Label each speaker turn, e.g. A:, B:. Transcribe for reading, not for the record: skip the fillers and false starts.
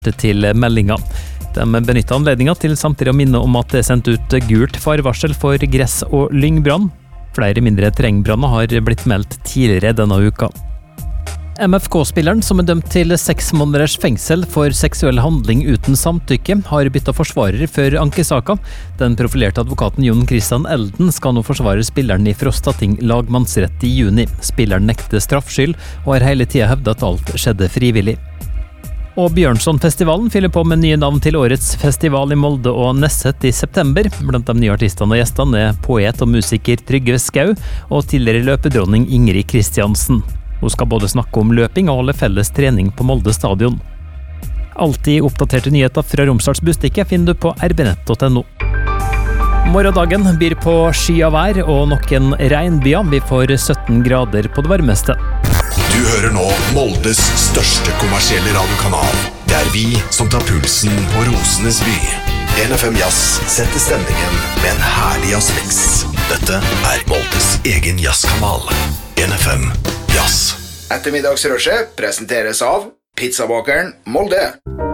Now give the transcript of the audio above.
A: til meldinga. De benyttet anledningen til samtidig å minne om at det er sendt ut gult farvarsel for gress- og lyngbrann. Flere mindre terrengbranner har blitt meldt tidligere denne uka. MFK-spilleren, som er dømt til 6 måneders fengsel for seksuell handling uten samtykke, har byttet forsvarer før ankesaka. Den profilerte advokaten Jon Christian Elden skal nå forsvare spilleren i Frostating lagmannsrett i juni. Spilleren nekter straffskyld og har hele tiden hevdet at alt skjedde frivillig. Og Bjørnsonfestivalen fyller på med nye navn til årets festival i Molde og Nesset i september. Blant de nye artistene og gjestene er poet og musiker Trygve Skau og tidligere løpedronning Ingrid Kristiansen. Hun skal både snakke om løping og holde felles trening på Molde stadion. Alltid oppdaterte nyheter fra Romsdals Bustikke finner du på rbnett.no. Morgendagen byr på sky av vær og noen regnbyer. Vi får 17 grader på det varmeste.
B: Du hører nå Moldes største kommersielle radiokanal. Det er vi som tar pulsen på Rosenes by. NFM Jazz setter stemningen med en herlig jazzmix. Dette er Moldes egen jazzkanal. NFM Jazz.
C: Ettermiddagsrushet presenteres av Pizzabakeren Molde.